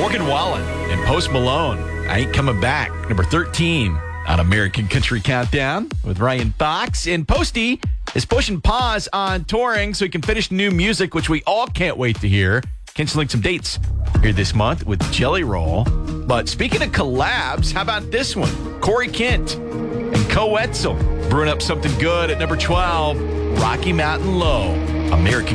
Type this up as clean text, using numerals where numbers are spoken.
Morgan Wallen and Post Malone. I Ain't Coming Back. Number 13 on American Country Countdown with Ryan Fox. And Posty is pushing pause on touring so he can finish new music, which we all can't wait to hear. Canceling some dates here this month with Jelly Roll. But speaking of collabs, how about this one? Corey Kent and Co Etzel brewing up something good at number 12, Rocky Mountain Low. American